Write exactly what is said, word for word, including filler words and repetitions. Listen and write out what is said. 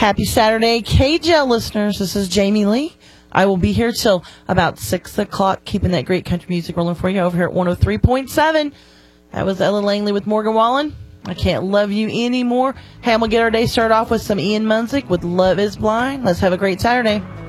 Happy Saturday, K J L listeners. This is Jamie Lee. I will be here till about six o'clock, keeping that great country music rolling for you over here at one oh three point seven. That was Ella Langley with Morgan Wallen. I Can't Love You Anymore. Hey, I'm going to get our day started off with some Ian Munsick with Love is Blind. Let's have a great Saturday.